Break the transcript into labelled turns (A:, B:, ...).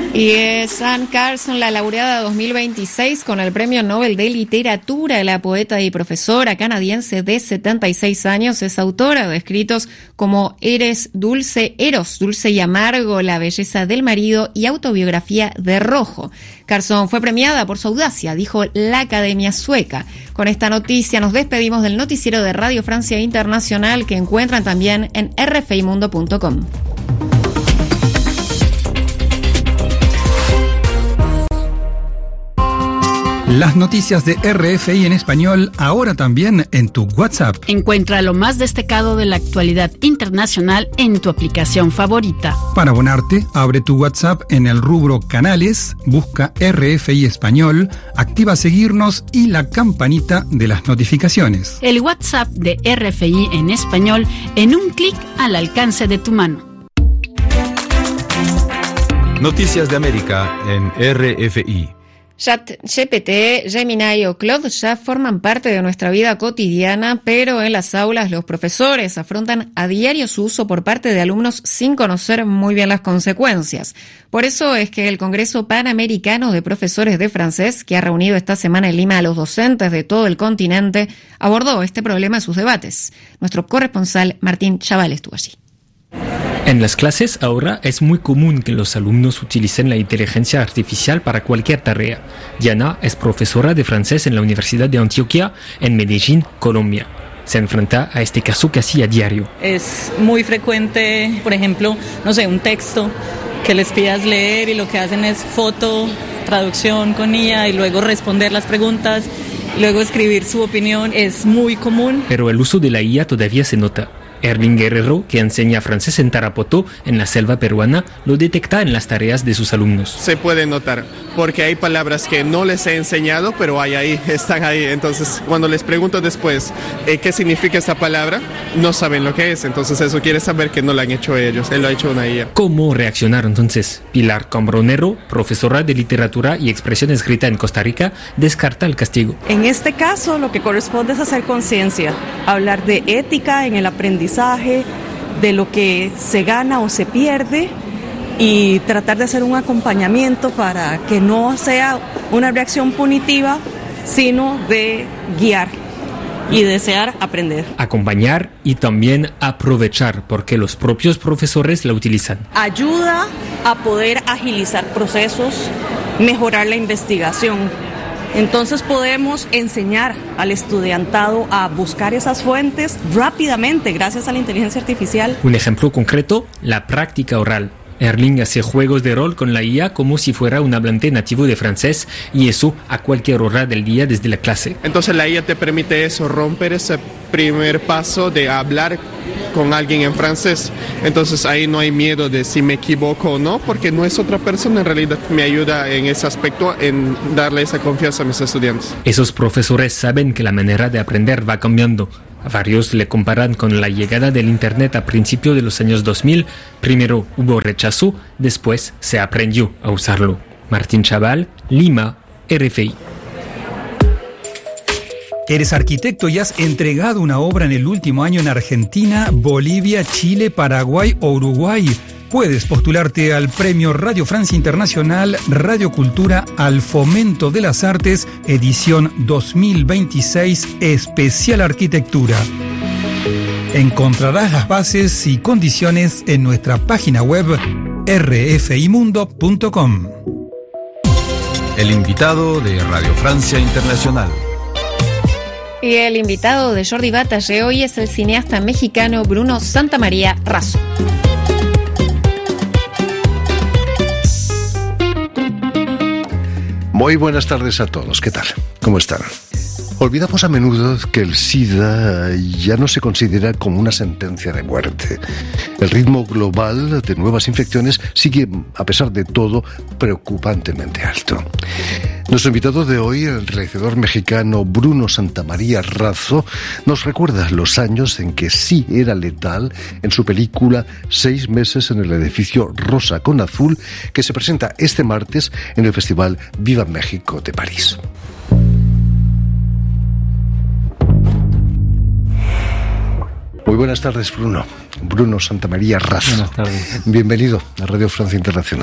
A: Y es Anne Carson, la laureada 2026 con el Premio Nobel de Literatura. La poeta y profesora canadiense de 76 años es autora de escritos como Eros, dulce y amargo, La belleza del marido y Autobiografía de rojo. Carson fue premiada por su audacia, dijo la Academia Sueca. Con esta noticia nos despedimos del noticiero de Radio Francia Internacional, que encuentran también en rfimundo.com.
B: Las noticias de RFI en español ahora también en tu WhatsApp.
C: Encuentra lo más destacado de la actualidad internacional en tu aplicación favorita.
B: Para abonarte, abre tu WhatsApp en el rubro Canales, busca RFI Español, activa seguirnos y la campanita de las notificaciones.
C: El WhatsApp de RFI en español en un clic al alcance de tu mano.
D: Noticias de América en RFI.
A: ChatGPT, Gemini o Claude ya forman parte de nuestra vida cotidiana, pero en las aulas los profesores afrontan a diario su uso por parte de alumnos sin conocer muy bien las consecuencias. Por eso es que el Congreso Panamericano de Profesores de Francés, que ha reunido esta semana en Lima a los docentes de todo el continente, abordó este problema en sus debates. Nuestro corresponsal Martín Chaval estuvo allí.
E: En las clases ahora es muy común que los alumnos utilicen la inteligencia artificial para cualquier tarea. Diana es profesora de francés en la Universidad de Antioquia, en Medellín, Colombia. Se enfrenta a este caso casi a diario.
F: Es muy frecuente, por ejemplo, un texto que les pidas leer y lo que hacen es foto, traducción con IA y luego responder las preguntas, y luego escribir su opinión. Es muy común.
E: Pero el uso de la IA todavía se nota. Erling Guerrero, que enseña francés en Tarapoto, en la selva peruana, lo detecta en las tareas de sus alumnos.
G: Se puede notar, porque hay palabras que no les he enseñado, pero están ahí. Entonces, cuando les pregunto después qué significa esta palabra, no saben lo que es. Entonces, eso quiere saber que no lo han hecho ellos, lo ha hecho una IA.
E: ¿Cómo reaccionar entonces? Pilar Cambronero, profesora de literatura y expresión escrita en Costa Rica, descarta el castigo.
H: En este caso, lo que corresponde es hacer conciencia, hablar de ética en el aprendizaje, de lo que se gana o se pierde y tratar de hacer un acompañamiento para que no sea una reacción punitiva, sino de guiar y desear aprender.
E: Acompañar y también aprovechar, porque los propios profesores la utilizan.
H: Ayuda a poder agilizar procesos, mejorar la investigación. Entonces podemos enseñar al estudiantado a buscar esas fuentes rápidamente gracias a la inteligencia artificial.
E: Un ejemplo concreto, la práctica oral. Erling hace juegos de rol con la IA como si fuera un hablante nativo de francés, y eso a cualquier hora del día desde la clase.
G: Entonces la IA te permite eso, romper ese primer paso de hablar con alguien en francés. Entonces ahí no hay miedo de si me equivoco o no, porque no es otra persona, en realidad me ayuda en ese aspecto, en darle esa confianza a mis estudiantes.
E: Esos profesores saben que la manera de aprender va cambiando. Varios le comparan con la llegada del Internet a principios de los años 2000. Primero hubo rechazo, después se aprendió a usarlo. Martín Chaval, Lima, RFI.
B: ¿Eres arquitecto y has entregado una obra en el último año en Argentina, Bolivia, Chile, Paraguay o Uruguay? Puedes postularte al Premio Radio Francia Internacional Radio Cultura al Fomento de las Artes, edición 2026, especial arquitectura. Encontrarás las bases y condiciones en nuestra página web rfimundo.com.
D: El invitado de Radio Francia Internacional.
A: Y el invitado de Jordi Batalle hoy es el cineasta mexicano Bruno Santamaría Razo.
I: Muy buenas tardes a todos. ¿Qué tal? ¿Cómo están? Olvidamos a menudo que el SIDA ya no se considera como una sentencia de muerte. El ritmo global de nuevas infecciones sigue, a pesar de todo, preocupantemente alto. Nuestro invitado de hoy, el realizador mexicano Bruno Santamaría Razo, nos recuerda los años en que sí era letal en su película 6 meses en el edificio Rosa con Azul, que se presenta este martes en el Festival Viva México de París. Muy buenas tardes, Bruno. Bruno Santamaría Razo.
E: Buenas tardes.
I: Bienvenido a Radio Francia Internacional.